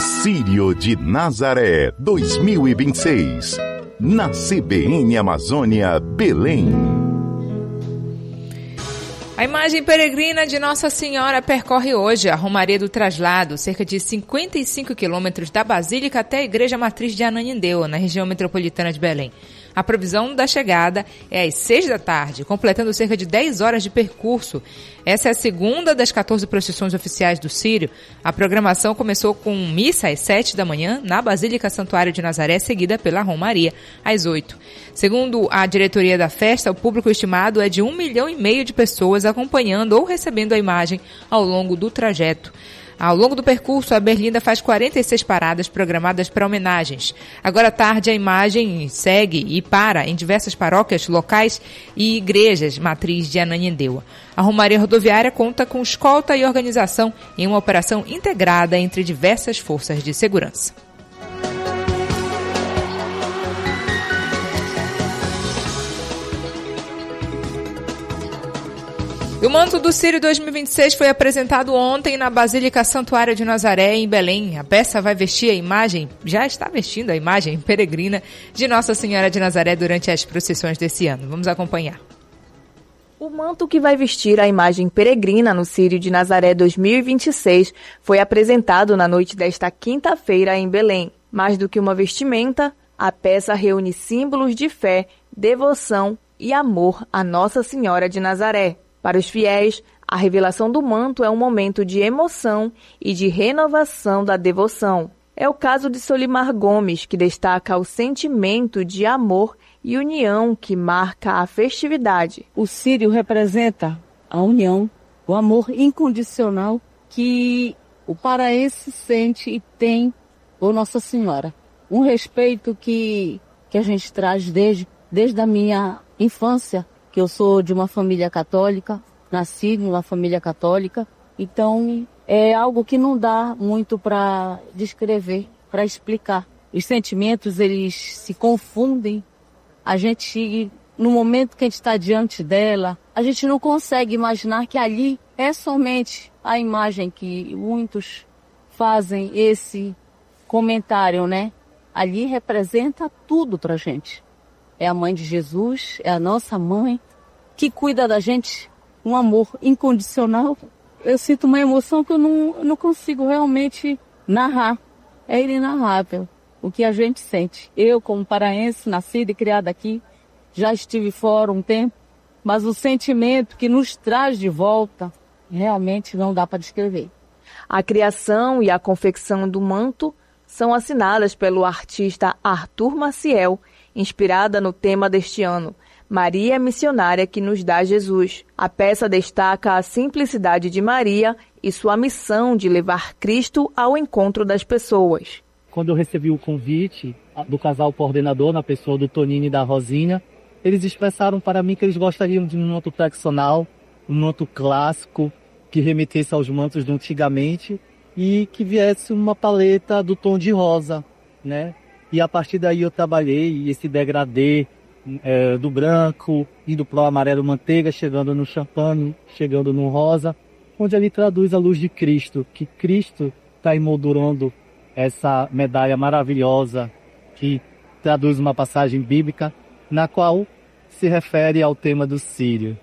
Círio de Nazaré 2026, na CBN Amazônia, Belém. A imagem peregrina de Nossa Senhora percorre hoje a Romaria do Traslado, cerca de 55 quilômetros da Basílica até a Igreja Matriz de Ananindeua, na região metropolitana de Belém. A previsão da chegada é às 6 da tarde, completando cerca de 10 horas de percurso. Essa é a segunda das 14 procissões oficiais do Círio. A programação começou com missa às 7 da manhã, na Basílica Santuário de Nazaré, seguida pela Romaria, às 8. Segundo a diretoria da festa, o público estimado é de 1,5 milhão de pessoas acompanhando ou recebendo a imagem ao longo do trajeto. Ao longo do percurso, a Berlinda faz 46 paradas programadas para homenagens. Agora à tarde, a imagem segue e para em diversas paróquias locais e igrejas matriz de Ananindeua. A Romaria Rodoviária conta com escolta e organização em uma operação integrada entre diversas forças de segurança. O manto do Círio 2026 foi apresentado ontem na Basílica Santuário de Nazaré, em Belém. A peça vai vestir a imagem, já está vestindo a imagem peregrina de Nossa Senhora de Nazaré durante as procissões desse ano. Vamos acompanhar. O manto que vai vestir a imagem peregrina no Círio de Nazaré 2026 foi apresentado na noite desta quinta-feira em Belém. Mais do que uma vestimenta, a peça reúne símbolos de fé, devoção e amor a Nossa Senhora de Nazaré. Para os fiéis, a revelação do manto é um momento de emoção e de renovação da devoção. É o caso de Solimar Gomes, que destaca o sentimento de amor e união que marca a festividade. O Círio representa a união, o amor incondicional que o paraense sente e tem por Nossa Senhora. Um respeito que a gente traz desde a minha infância, que eu sou de uma família católica, nasci numa família católica, então é algo que não dá muito para descrever, para explicar. Os sentimentos, eles se confundem. A gente, no momento que a gente está diante dela, a gente não consegue imaginar que ali é somente a imagem que muitos fazem esse comentário, né? Ali representa tudo pra gente. É a mãe de Jesus, é a nossa mãe, que cuida da gente, um amor incondicional. Eu sinto uma emoção que eu não consigo realmente narrar. É inenarrável o que a gente sente. Eu, como paraense, nascida e criada aqui, já estive fora um tempo, mas o sentimento que nos traz de volta, realmente não dá para descrever. A criação e a confecção do manto são assinadas pelo artista Arthur Maciel, inspirada no tema deste ano, Maria Missionária que nos dá Jesus. A peça destaca a simplicidade de Maria e sua missão de levar Cristo ao encontro das pessoas. Quando eu recebi o convite do casal coordenador, na pessoa do Tonino e da Rosinha, eles expressaram para mim que eles gostariam de um manto tradicional, um manto clássico, que remetesse aos mantos de antigamente e que viesse uma paleta do tom de rosa, né? E a partir daí eu trabalhei esse degradê do branco, indo para o amarelo manteiga, chegando no champanhe, chegando no rosa, onde ele traduz a luz de Cristo, que Cristo está emoldurando essa medalha maravilhosa, que traduz uma passagem bíblica, na qual se refere ao tema do Círio.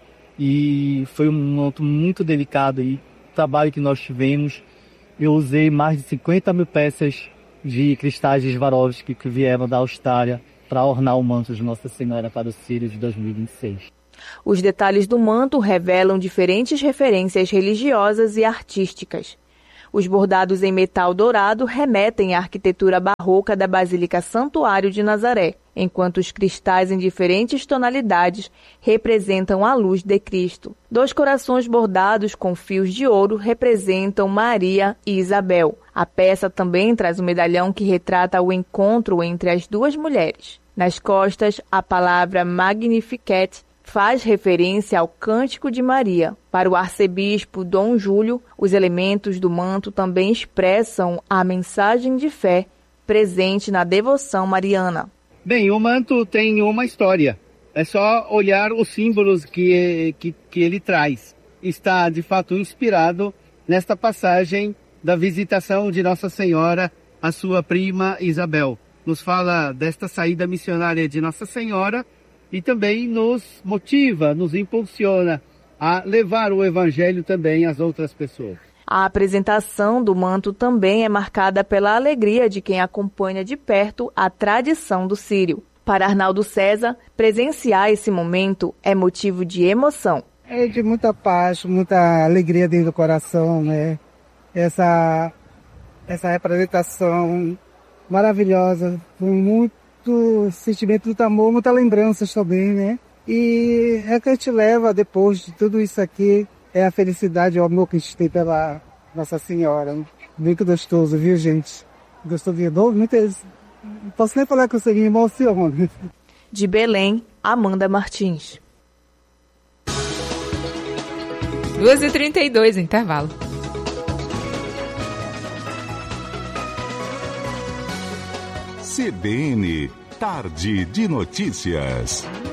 E foi um manto muito delicado e o trabalho que nós tivemos, eu usei mais de 50 mil peças de cristais de Swarovski que vieram da Austrália para ornar o manto de Nossa Senhora para o Círio de 2026. Os detalhes do manto revelam diferentes referências religiosas e artísticas. Os bordados em metal dourado remetem à arquitetura barroca da Basílica Santuário de Nazaré, enquanto os cristais em diferentes tonalidades representam a luz de Cristo. 2 corações bordados com fios de ouro representam Maria e Isabel. A peça também traz um medalhão que retrata o encontro entre as duas mulheres. Nas costas, a palavra Magnificat faz referência ao Cântico de Maria. Para o arcebispo Dom Júlio, os elementos do manto também expressam a mensagem de fé presente na devoção mariana. Bem, o manto tem uma história. É só olhar os símbolos que ele traz. Está, de fato, inspirado nesta passagem da visitação de Nossa Senhora a sua prima Isabel. Nos fala desta saída missionária de Nossa Senhora e também nos motiva, nos impulsiona a levar o Evangelho também às outras pessoas. A apresentação do manto também é marcada pela alegria de quem acompanha de perto a tradição do Círio. Para Arnaldo César, presenciar esse momento é motivo de emoção. É de muita paz, muita alegria dentro do coração, né? Essa representação maravilhosa, com muito sentimento, muito amor, muitas lembranças também, né? E é que a gente leva depois de tudo isso aqui, é a felicidade e o amor que a gente tem pela Nossa Senhora. Muito gostoso, viu, gente? Gostou de novo? Não posso nem falar que eu me emociono. De Belém, Amanda Martins. 2h32, intervalo. CBN, Tarde de Notícias.